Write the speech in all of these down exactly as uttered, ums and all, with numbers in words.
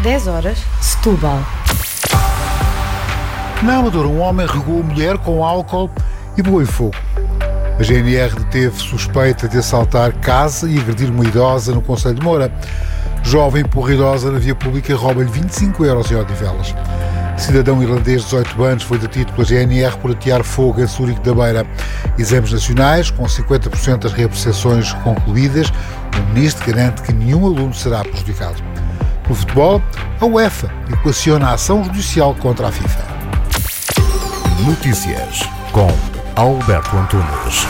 dez horas, Setúbal. Na Amadora, um homem regou a mulher com álcool e pegou em fogo. A G N R deteve suspeita de assaltar casa e agredir uma idosa no concelho de Moura. Jovem empurra idosa na via pública e rouba-lhe vinte e cinco euros em Odivelas. Cidadão irlandês de dezoito anos foi detido pela G N R por atear fogo em Zurique da Beira. Exames nacionais, com cinquenta por cento das reapreciações concluídas, o ministro garante que nenhum aluno será prejudicado. No futebol, a UEFA equaciona a ação judicial contra a FIFA. Notícias com Alberto Antunes.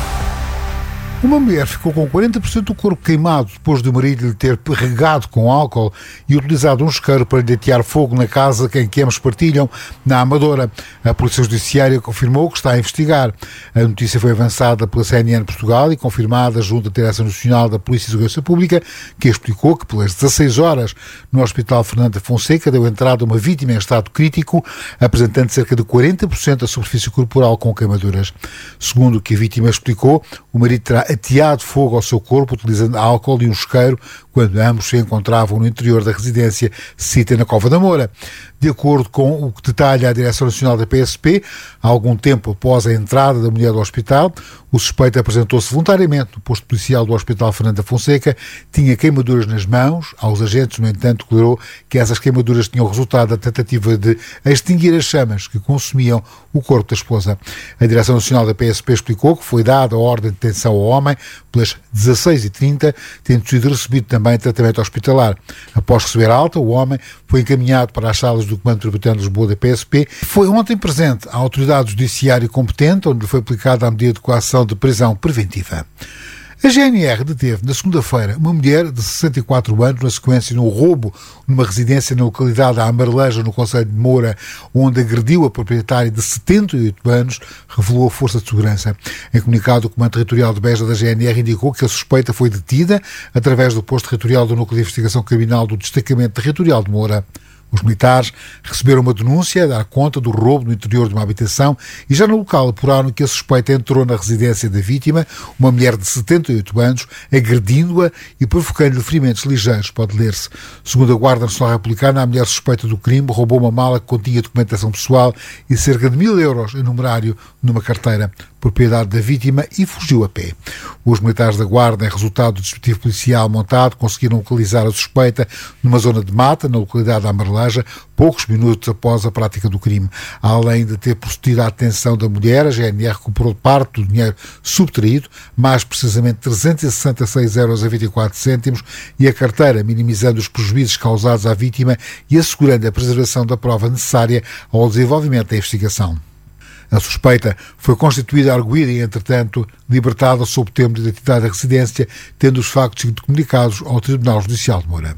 Uma mulher ficou com quarenta por cento do corpo queimado depois do marido lhe ter regado com álcool e utilizado um isqueiro para lhe atear fogo na casa que em que ambos partilham, na Amadora. A Polícia Judiciária confirmou que está a investigar. A notícia foi avançada pela C N N Portugal e confirmada junto à Direção Nacional da Polícia e Segurança Pública, que explicou que pelas dezasseis horas no Hospital Fernando da Fonseca deu entrada uma vítima em estado crítico, apresentando cerca de quarenta por cento da superfície corporal com queimaduras. Segundo o que a vítima explicou, o marido terá ateado fogo ao seu corpo utilizando álcool e um isqueiro quando ambos se encontravam no interior da residência cita na Cova da Moura. De acordo com o que detalha a Direção Nacional da P S P, há algum tempo após a entrada da mulher do hospital, o suspeito apresentou-se voluntariamente no posto policial do Hospital Fernando da Fonseca, tinha queimaduras nas mãos. Aos agentes, no entanto, declarou que essas queimaduras tinham resultado da tentativa de extinguir as chamas que consumiam o corpo da esposa. A Direção Nacional da P S P explicou que foi dada a ordem de detenção ao homem pelas dezasseis e trinta, tendo sido recebido também tratamento hospitalar. Após receber alta, o homem foi encaminhado para as salas do Comando Tributário de Lisboa da P S P. Foi ontem presente à autoridade judiciária competente, onde lhe foi aplicada a medida de coação de prisão preventiva. A G N R deteve, na segunda-feira, uma mulher de sessenta e quatro anos na sequência de um roubo numa residência na localidade da Amareleja, no concelho de Moura, onde agrediu a proprietária de setenta e oito anos, revelou a Força de Segurança. Em comunicado, o Comando Territorial de Beja da G N R indicou que a suspeita foi detida através do posto territorial do Núcleo de Investigação Criminal do Destacamento Territorial de Moura. Os militares receberam uma denúncia a dar conta do roubo no interior de uma habitação e já no local apuraram que a suspeita entrou na residência da vítima, uma mulher de setenta e oito anos, agredindo-a e provocando-lhe ferimentos ligeiros, pode ler-se. Segundo a Guarda Nacional Republicana, a mulher suspeita do crime roubou uma mala que continha documentação pessoal e cerca de mil euros em numerário numa carteira, propriedade da vítima, e fugiu a pé. Os militares da Guarda, em resultado do dispositivo policial montado, conseguiram localizar a suspeita numa zona de mata, na localidade da Amareleja, poucos minutos após a prática do crime. Além de ter procedido à detenção da mulher, a G N R recuperou parte do dinheiro subtraído, mais precisamente trezentos e sessenta e seis euros e vinte e quatro cêntimos, e a carteira, minimizando os prejuízos causados à vítima e assegurando a preservação da prova necessária ao desenvolvimento da investigação. A suspeita foi constituída, arguída e, entretanto, libertada sob o termo de identidade da residência, tendo os factos sido comunicados ao Tribunal Judicial de Moura.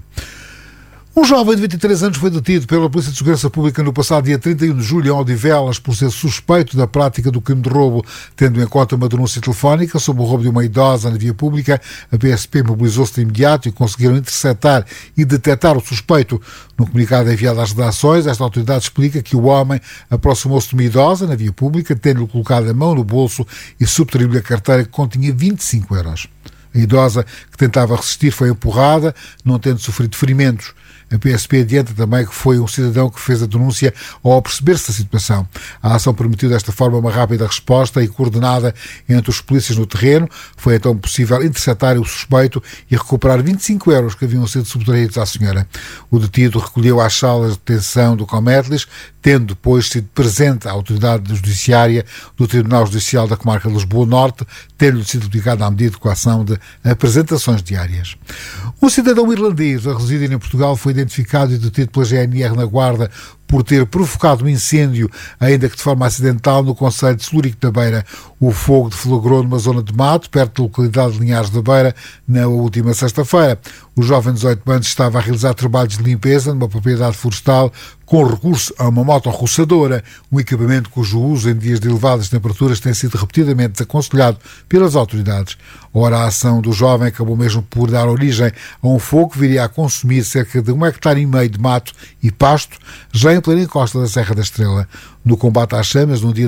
Um jovem de vinte e três anos foi detido pela Polícia de Segurança Pública no passado dia trinta e um de julho em Odivelas por ser suspeito da prática do crime de roubo, tendo em conta uma denúncia telefónica sobre o roubo de uma idosa na via pública. A P S P mobilizou-se de imediato e conseguiram interceptar e detectar o suspeito. No comunicado enviado às redações, esta autoridade explica que o homem aproximou-se de uma idosa na via pública, tendo-lhe colocado a mão no bolso e subtraiu-lhe a carteira que continha vinte e cinco euros. A idosa, que tentava resistir, foi empurrada, não tendo sofrido ferimentos. A P S P adianta também que foi um cidadão que fez a denúncia ao perceber-se da situação. A ação permitiu desta forma uma rápida resposta e coordenada entre os polícias no terreno. Foi então possível interceptar o suspeito e recuperar vinte e cinco euros que haviam sido subtraídos à senhora. O detido recolheu às salas de detenção do Cometlis, tendo depois sido presente à autoridade judiciária do Tribunal Judicial da Comarca de Lisboa Norte, tendo-lhe sido aplicada a medida de coação de apresentações diárias. Um cidadão irlandês a residir em Portugal foi identificado e detido pela G N R na Guarda por ter provocado um incêndio, ainda que de forma acidental, no concelho de Zurique da Beira. O fogo deflagrou numa zona de mato, perto da localidade de Linhares da Beira, na última sexta-feira. O jovem de dezoito anos estava a realizar trabalhos de limpeza numa propriedade florestal com recurso a uma motorroçadora, um equipamento cujo uso em dias de elevadas temperaturas tem sido repetidamente desaconselhado pelas autoridades. Ora, a ação do jovem acabou mesmo por dar origem a um fogo que viria a consumir cerca de um hectare e meio de mato e pasto, já em plena encosta da Serra da Estrela. No combate às chamas, no dia